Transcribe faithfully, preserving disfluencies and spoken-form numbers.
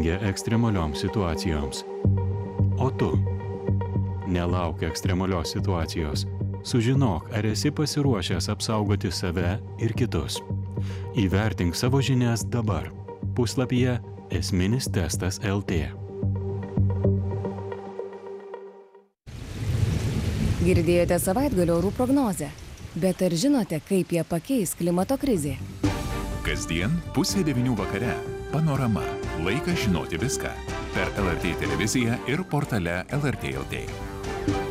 pasirengę ekstremalioms situacijoms. O tu? Nelauk ekstremalios situacijos. Sužinok, ar esi pasiruošęs apsaugoti save ir kitus. Įvertink savo žinias dabar. Puslapyje esminis testas L T. Girdėjote savaitgalio orų prognozę. Bet ar žinote, kaip ją pakeis klimato krizė? Kasdien pusė devynių vakare. Panorama. Laikas žinoti viską. Per L R T televiziją ir portale L R T L T.